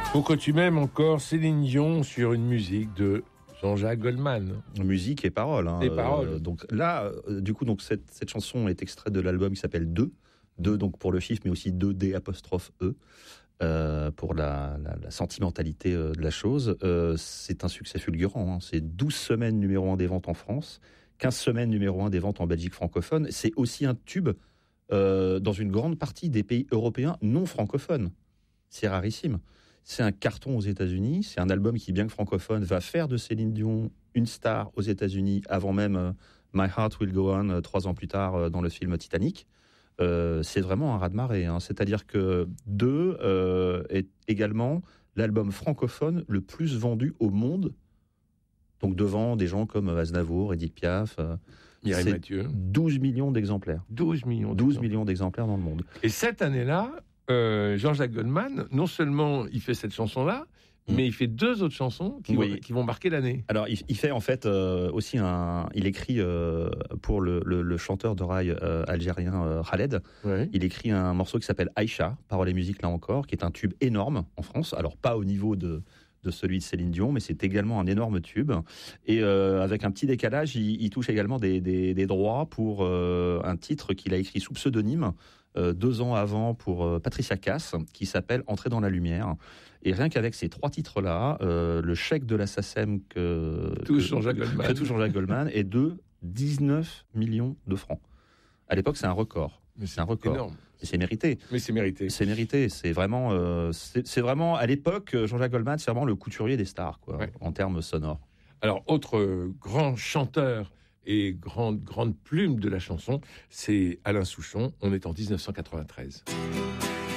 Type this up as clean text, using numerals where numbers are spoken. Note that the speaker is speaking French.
Pourquoi tu m'aimes encore Céline Dion sur une musique de Jean-Jacques Goldman. Musique et paroles. Hein. Et paroles. Donc là, cette chanson est extraite de l'album qui s'appelle 2. 2 donc pour le chiffre, mais aussi 2D apostrophe E. Pour la sentimentalité de la chose. C'est un succès fulgurant. Hein. C'est 12 semaines numéro 1 des ventes en France, 15 semaines numéro 1 des ventes en Belgique francophone. C'est aussi un tube dans une grande partie des pays européens non francophones. C'est rarissime. C'est un carton aux États-Unis. C'est un album qui, bien que francophone, va faire de Céline Dion une star aux États-Unis avant même My Heart Will Go On 3 ans plus tard dans le film Titanic. C'est vraiment un raz-de-marée. Hein. C'est-à-dire que 2 est également l'album francophone le plus vendu au monde. Donc devant des gens comme Aznavour, Edith Piaf. Mireille Mathieu. 12 millions d'exemplaires. 12 millions d'exemplaires dans le monde. Et cette année-là, Jean-Jacques Goldman, non seulement il fait cette chanson-là, mais il fait 2 autres chansons qui vont marquer l'année. Alors, il fait en fait aussi il écrit pour le chanteur de rail algérien Khaled. Ouais. Il écrit un morceau qui s'appelle Aïcha, paroles et musique là encore, qui est un tube énorme en France. Alors, pas au niveau de celui de Céline Dion, mais c'est également un énorme tube. Et avec un petit décalage, il touche également des droits pour un titre qu'il a écrit sous pseudonyme 2 ans avant pour Patricia Cass, qui s'appelle Entrer dans la lumière. Et rien qu'avec ces 3 titres-là, le chèque de la SACEM que touche Jean-Jacques Goldman est de 19 millions de francs. À l'époque, c'est un record. Mais c'est un record. Énorme. Et c'est mérité. Mais c'est mérité. C'est mérité. C'est vraiment, à l'époque, Jean-Jacques Goldman, c'est vraiment le couturier des stars, quoi, en termes sonores. Alors, autre grand chanteur et grande plume de la chanson, c'est Alain Souchon. On est en 1993.